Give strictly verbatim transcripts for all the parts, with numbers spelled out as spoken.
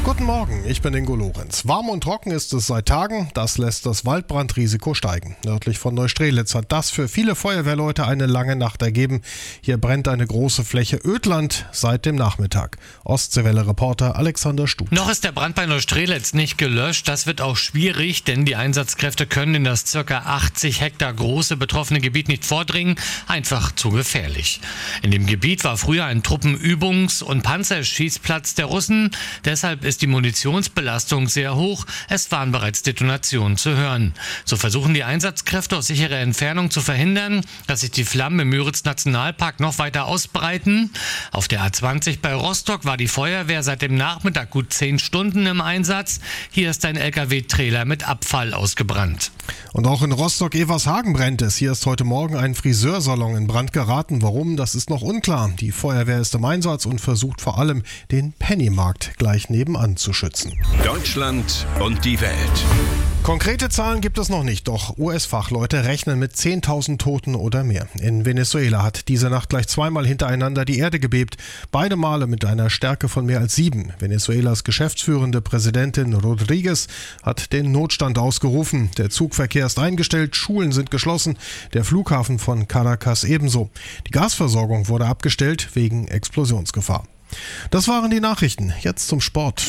Guten Morgen, ich bin Ingo Lorenz. Warm und trocken ist es seit Tagen, das lässt das Waldbrandrisiko steigen. Nördlich von Neustrelitz hat das für viele Feuerwehrleute eine lange Nacht ergeben. Hier brennt eine große Fläche Ödland seit dem Nachmittag. Ostseewelle-Reporter Alexander Stut. Noch ist der Brand bei Neustrelitz nicht gelöscht. Das wird auch schwierig, denn die Einsatzkräfte können in das ca. achtzig Hektar große betroffene Gebiet nicht vordringen. Einfach zu gefährlich. In dem Gebiet war früher ein Truppenübungs- und Panzerschießplatz der Russen. Deshalb ist die Munitionsbelastung sehr hoch. Es waren bereits Detonationen zu hören. So versuchen die Einsatzkräfte aus sicherer Entfernung zu verhindern, dass sich die Flammen im Müritz-Nationalpark noch weiter ausbreiten. Auf der A zwanzig bei Rostock war die Feuerwehr seit dem Nachmittag gut zehn Stunden im Einsatz. Hier ist ein L K W-Trailer mit Abfall ausgebrannt. Und auch in Rostock-Evershagen brennt es. Hier ist heute Morgen ein Friseursalon in Brand geraten. Warum, das ist noch unklar. Die Feuerwehr ist im Einsatz und versucht vor allem, den Pennymarkt gleich nebenan zu schützen. Deutschland und die Welt. Konkrete Zahlen gibt es noch nicht, doch U S-Fachleute rechnen mit zehntausend Toten oder mehr. In Venezuela hat diese Nacht gleich zweimal hintereinander die Erde gebebt, beide Male mit einer Stärke von mehr als sieben. Venezuelas geschäftsführende Präsidentin Rodriguez hat den Notstand ausgerufen. Der Zugverkehr ist eingestellt, Schulen sind geschlossen, der Flughafen von Caracas ebenso. Die Gasversorgung wurde abgestellt wegen Explosionsgefahr. Das waren die Nachrichten. Jetzt zum Sport.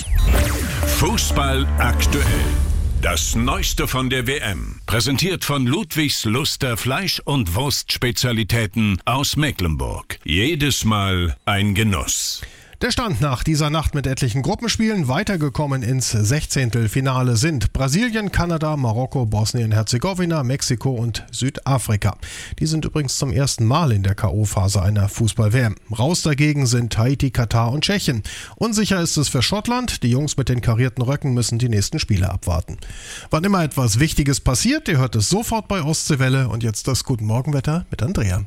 Fußball aktuell. Das Neueste von der W M. Präsentiert von Ludwigs Luster Fleisch- und Wurstspezialitäten aus Mecklenburg. Jedes Mal ein Genuss. Der Stand nach dieser Nacht mit etlichen Gruppenspielen: weitergekommen ins Sechzehntelfinale sind Brasilien, Kanada, Marokko, Bosnien-Herzegowina, Mexiko und Südafrika. Die sind übrigens zum ersten Mal in der K O-Phase einer Fußball-W M. Raus dagegen sind Haiti, Katar und Tschechien. Unsicher ist es für Schottland. Die Jungs mit den karierten Röcken müssen die nächsten Spiele abwarten. Wann immer etwas Wichtiges passiert, ihr hört es sofort bei Ostseewelle. Und jetzt das Guten Morgenwetter mit Andrea.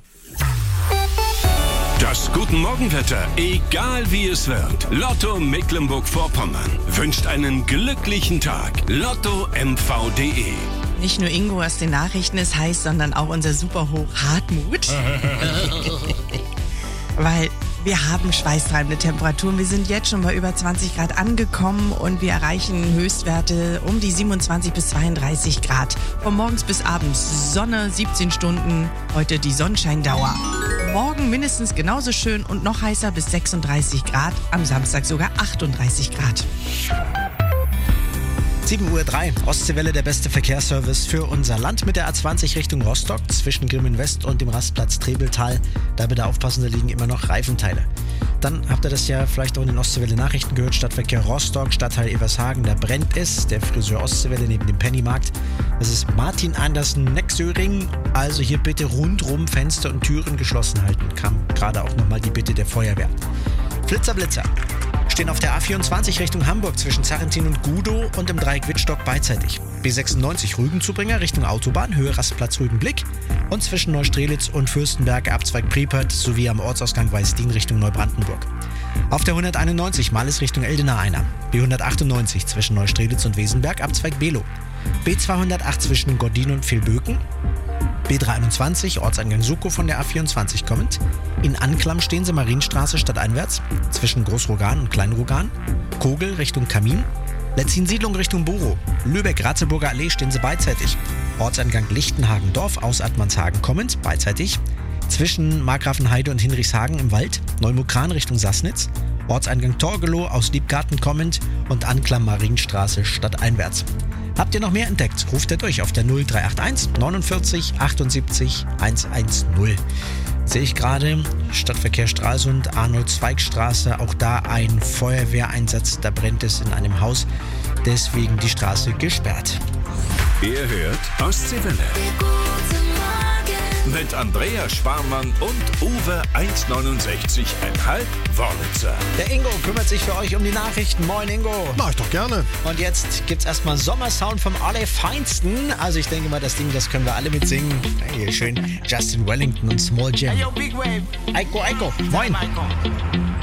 Das Guten Morgenwetter, egal wie es wird. Lotto Mecklenburg-Vorpommern wünscht einen glücklichen Tag. Lotto M V punkt de. Nicht nur Ingo aus den Nachrichten ist heiß, sondern auch unser Superhoch Hartmut. Weil wir haben schweißtreibende Temperaturen. Wir sind jetzt schon bei über zwanzig Grad angekommen und wir erreichen Höchstwerte um die siebenundzwanzig bis zweiunddreißig Grad. Von morgens bis abends Sonne, siebzehn Stunden, heute die Sonnenscheindauer. Morgen mindestens genauso schön und noch heißer bis sechsunddreißig Grad, am Samstag sogar achtunddreißig Grad. sieben Uhr drei, Ostseewelle, der beste Verkehrsservice für unser Land mit der A zwanzig Richtung Rostock zwischen Grimmen West und dem Rastplatz Trebeltal. Da bitte aufpassen, da liegen immer noch Reifenteile. Dann habt ihr das ja vielleicht auch in den Ostseewelle-Nachrichten gehört. Stadtverkehr Rostock, Stadtteil Evershagen, da brennt es. Der Friseur Ostseewelle neben dem Pennymarkt. Das ist Martin Andersen Nexöring. Also hier bitte rundrum Fenster und Türen geschlossen halten. Kam gerade auch nochmal die Bitte der Feuerwehr. Flitzer, Blitzer. Stehen auf der A vierundzwanzig Richtung Hamburg zwischen Zarrentin und Gudow und im Dreieck Wittstock beidseitig. B sechsundneunzig Rügenzubringer Richtung Autobahn, Höhe Rastplatz Rügenblick und zwischen Neustrelitz und Fürstenberg Abzweig Priepert sowie am Ortsausgang Weißdien Richtung Neubrandenburg. Auf der hunderteinundneunzig Malles Richtung Eldena einer. B hundertachtundneunzig zwischen Neustrelitz und Wesenberg Abzweig Below. B zweihundertacht zwischen Gordin und Vilböken. B dreihunderteinundzwanzig, Ortseingang Sukow von der A vierundzwanzig kommend. In Anklam stehen Sie Marienstraße stadteinwärts, zwischen Großrogan und Kleinrogan. Kogel Richtung Kamin. Letzin-Siedlung Richtung Borow. Lübeck-Ratzeburger Allee stehen Sie beidseitig. Ortseingang Lichtenhagen-Dorf aus Admanshagen kommend, beidseitig. Zwischen Markgrafenheide und Hinrichshagen im Wald. Neumukran Richtung Sassnitz. Ortseingang Torgelow aus Liebgarten kommend und Anklam Marienstraße stadteinwärts. Habt ihr noch mehr entdeckt? Ruft ihr durch auf der null drei acht eins neunundvierzig achtundsiebzig hundertzehn. Sehe ich gerade, Stadtverkehr Stralsund, Arnold-Zweig-Straße, auch da ein Feuerwehreinsatz, da brennt es in einem Haus, deswegen die Straße gesperrt. Ihr hört Ostseewelle. Mit Andrea Sparmann und Uwe eins neunundsechzig Komma fünf Wörlitzer. Der Ingo kümmert sich für euch um die Nachrichten. Moin Ingo. Mach ich doch gerne. Und jetzt gibt's erstmal Sommersound vom Allerfeinsten. Also ich denke mal, das Ding, das können wir alle mitsingen. Hey, schön Justin Wellington und Small Jam. Hey, yo, Big Wave. Eiko, Eiko. Moin.